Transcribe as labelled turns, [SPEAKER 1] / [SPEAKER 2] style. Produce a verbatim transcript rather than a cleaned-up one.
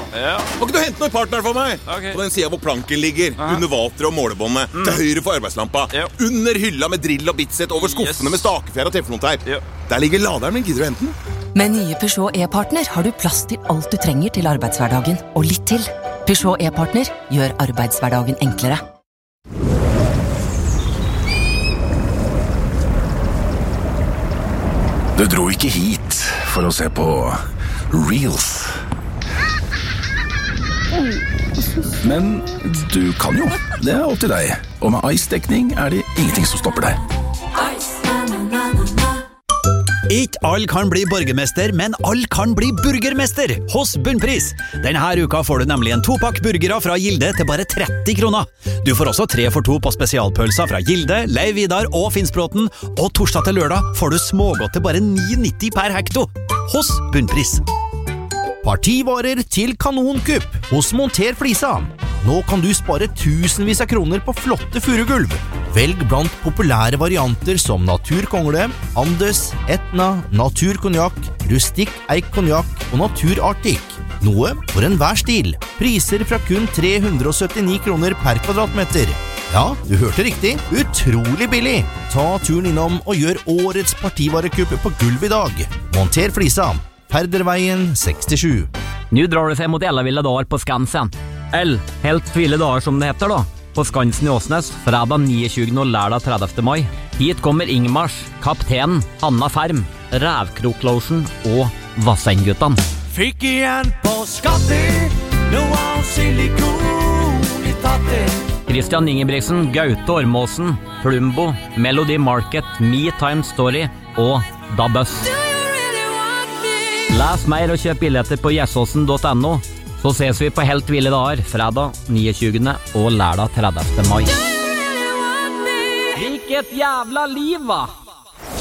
[SPEAKER 1] Ja.
[SPEAKER 2] Må ikke du hente noen partner for meg?
[SPEAKER 1] Ok.
[SPEAKER 2] På den siden hvor planken ligger,
[SPEAKER 1] Aha.
[SPEAKER 2] under vateret og målebåndet, til høyre for arbeidslampa,
[SPEAKER 1] Ja.
[SPEAKER 2] under hylla med drill og bitset, over skuffene
[SPEAKER 1] Yes.
[SPEAKER 2] med stakefjær og teflonteip.
[SPEAKER 1] Ja.
[SPEAKER 2] Der ligger laderen min, gidder du hente den?
[SPEAKER 3] Med nye Peugeot e-partner har du plass til alt du trenger til arbeidshverdagen, og litt til. Peugeot e-partner gjør arbeidshverdagen enklere.
[SPEAKER 4] Du dro ikke hit for å se på Reels. Men du kan jo. Det er opp til deg. Og med Ice-dekning er det ingenting som stopper deg.
[SPEAKER 5] Ikke all kan bli borgermester, men all kan bli burgermester hos Bunnpris. Denne uka får du nemlig en topakk burgere fra Gilde til bare tretti kroner. Du får også tre for to på spesialpølser fra Gilde, Leiv Vidar og Finnsbråten, og torsdag til lørdag får du smågodt til bare ni nitti per hekto hos Bunnpris.
[SPEAKER 6] Partivarer til kanonkupp hos Monter Flisa. Nå kan du spare tusenvis av kroner på flotte furugulv. Velg blant populære varianter som Naturkongle, Andes, Etna, Naturkonjakk, Rustikk Eik Konjakk og Naturartik. Noe for enhver stil. Priser fra kun tre hundre og syttini kroner per kvadratmeter. Ja, du hørte riktig. Utrolig billig. Ta turen innom og gjør årets partivarekupp på gulv i dag. Monter Flisa. Perderveien sekstisju.
[SPEAKER 7] Nu drar det sig mot ellavilla dagar på Skansen. Eller helt ville dagar som det heter då. På Skansen i Åsnes, fredag tjugonio och lördag trettiende maj. Hit kommer Ingmars, Kapten, Hanna Färm, Rävkroklotion och Vassenguttan.
[SPEAKER 8] Fick igen på skatter, nu har silikon i tatter.
[SPEAKER 7] Christian Ingebrigtsen, Gaute Ormåsen, Plumbo, Melody Market, Me Time Story och Da Buzz. Läs mer och köp biljetter på gjesåsen punkt no. Så ses vi på helt ville dagar, fredag tjugonio och lördag trettiende maj. Vilket jävla liv va!